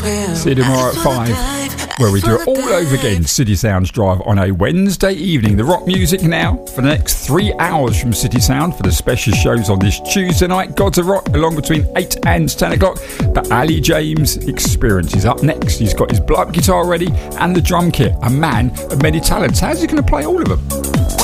See you tomorrow at 5, where we do it all over again. City Sounds Drive on a Wednesday evening. The rock music now for the next 3 hours from City Sound for the special shows on this Tuesday night. Gods of Rock along between 8 and 10 o'clock. The Ali James Experience is up next. He's got his blow-up guitar ready and the drum kit. A man of many talents. How's he going to play all of them?